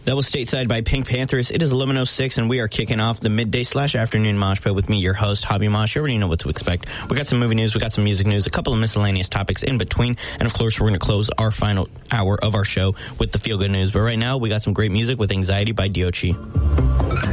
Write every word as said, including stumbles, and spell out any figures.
That was Stateside by Pink Panthers. It is eleven oh six, and we are kicking off the midday slash afternoon mosh pit with me, your host, Hobby Mosh. You already know what to expect. We got some movie news, we got some music news, a couple of miscellaneous topics in between, and of course, we're going to close our final hour of our show with the feel-good news. But right now, we got some great music with Anxiety by Diochi.